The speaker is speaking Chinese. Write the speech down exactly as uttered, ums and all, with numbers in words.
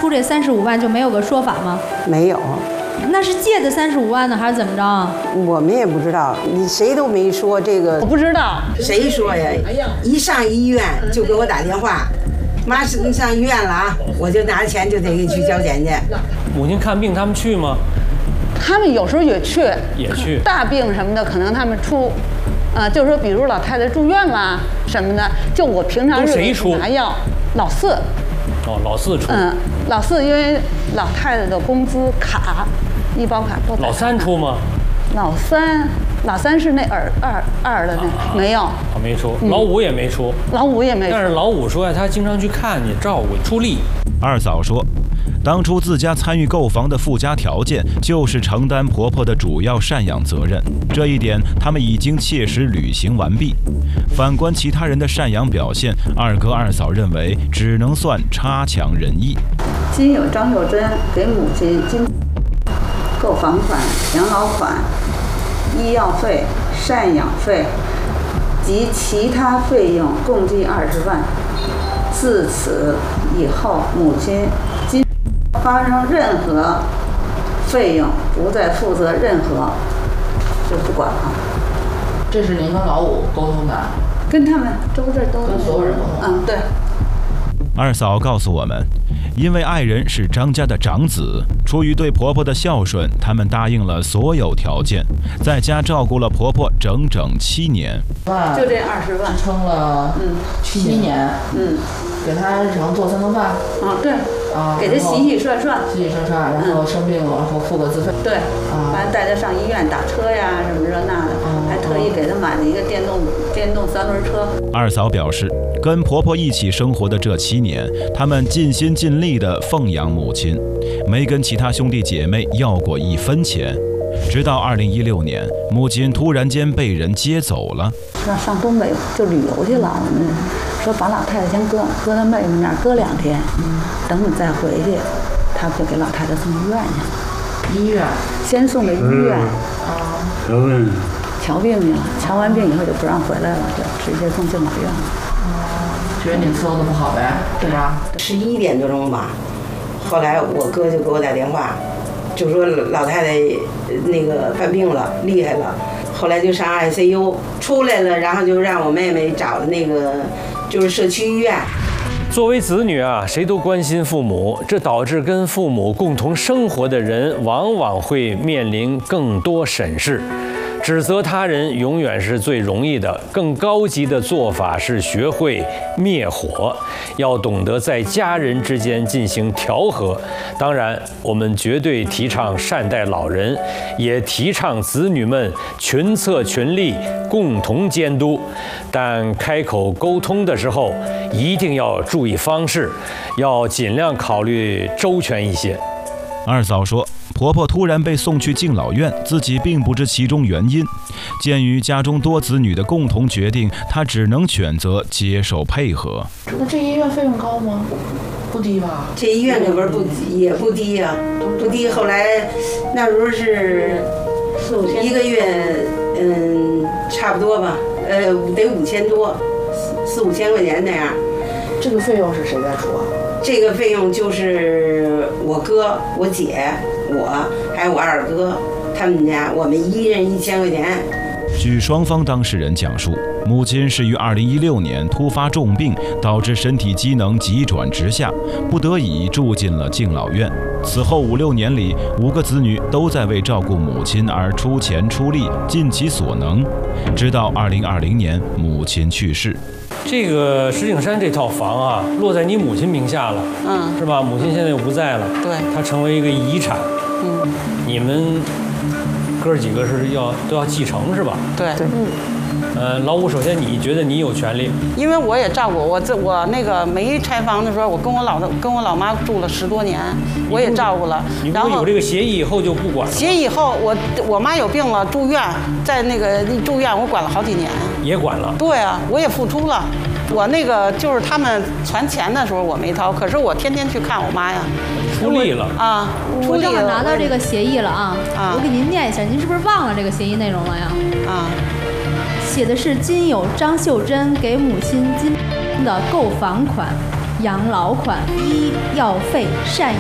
出这三十五万就没有个说法吗？ 没有。 那是借的三十五万呢，还是怎么着啊？ 我们也不知道，你谁都没说这个。 我不知道， 谁说呀？一上医院就给我打电话，妈是上医院了啊，我就拿着钱就得给去交钱去。 母亲看病他们去吗？ 他们有时候也去， 也去。 大病什么的，可能他们出，呃，就是说，比如老太太住院啦什么的，就我平常日谁出拿药，老四。 哦，老四出。 嗯，老四因为老太太的工资卡。医保卡不。 老三出吗？ 老三，老三是那二二二的那、啊、没有， 啊没出。老五也没出。 嗯、老五也没出。 但是老五说呀，他经常去看你，照顾出力。 二嫂说，当初自家参与购房的附加条件就是承担婆婆的主要赡养责任，这一点他们已经切实履行完毕。反观其他人的赡养表现，二哥二嫂认为只能算差强人意。 今有张秀珍给母亲今。购房款、养老款、医药费、赡养费及其他费用共计二十万。自此以后，母亲今发生任何费用，不再负责任何，就不管了。 这是您和老五沟通的？ 跟他们周这都跟所有人沟通。 嗯，对。 二嫂告诉我们，因为爱人是张家的长子，出于对婆婆的孝顺，他们答应了所有条件，在家照顾了婆婆整整七年。 就这二十万支撑了嗯七年， 嗯， 给他日常做三顿饭， 啊对，啊给他洗洗涮涮， 洗洗涮涮，然后生病了然后付个自费， 对，啊，完带他上医院打车呀什么这那的，还特意给他买了一个电动电动三轮车。 二嫂表示，跟婆婆一起生活的这七年，他们尽心尽力地奉养母亲，没跟其他兄弟姐妹要过一分钱。直到二零一六年，母亲突然间被人接走了。 上上东北就旅游去了，嗯，说把老太太先搁搁她妹妹那儿搁两天，嗯，等你再回去，他就给老太太送医院去了。 医院？ 先送的医院。 啊。 瞧病。瞧病去了，瞧完病以后就不让回来了，就直接送敬老院了。 觉得你伺候的不好呗，对吧？ 十一点多钟吧，后来我哥就给我打电话，就说老太太那个犯病了，厉害了。后来就上 I C U 出来了，然后就让我妹妹找的那个就是社区医院。 作为子女啊，谁都关心父母，这导致跟父母共同生活的人往往会面临更多审视。指责他人永远是最容易的，更高级的做法是学会灭火，要懂得在家人之间进行调和。当然，我们绝对提倡善待老人，也提倡子女们群策群力，共同监督。但开口沟通的时候，一定要注意方式，要尽量考虑周全一些。 二嫂说，婆婆突然被送去敬老院，自己并不知其中原因。鉴于家中多子女的共同决定，她只能选择接受配合。 那这医院费用高吗？不低吧？ 这医院可不是不也不低呀、啊，不低。后来那时候是一个月，嗯，差不多吧，呃，得五千多，四五千块钱那样。 这个费用是谁在出啊？ 这个费用就是我哥、我姐、我还有我二哥他们家，我们一人一千块钱。 据双方当事人讲述，母亲是于二零一六年突发重病，导致身体机能急转直下，不得已住进了敬老院。此后五六年里，五个子女都在为照顾母亲而出钱出力，尽其所能，直到二零二零年母亲去世。 这个石景山这套房啊，落在你母亲名下了，嗯，是吧？母亲现在又不在了， 对， 它成为一个遗产，嗯，你们哥几个是要都要继承是吧？ 对，对，嗯。 呃，老五，首先你觉得你有权利， 因为我也照顾我这我那个没拆房的时候，我跟我老跟我老妈住了十多年，我也照顾了。 然后有这个协议以后就不管了。 协议以后，我我妈有病了住院，在那个住院我管了好几年。 也管了。 对啊，我也付出了。我那个就是他们传钱的时候我没掏，可是我天天去看我妈呀。 出力了啊！ 我正好拿到这个协议了啊！啊，我给您念一下，您是不是忘了这个协议内容了呀？ 啊。 写的是今有张秀珍给母亲金的购房款、养老款、医药费、赡